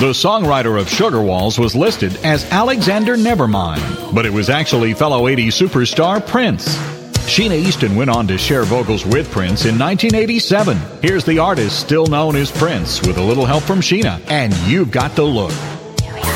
The songwriter of Sugar Walls was listed as Alexander Nevermind, but it was actually fellow 80s superstar Prince. Sheena Easton went on to share vocals with Prince in 1987. Here's the artist still known as Prince with a little help from Sheena, and You've Got to Look.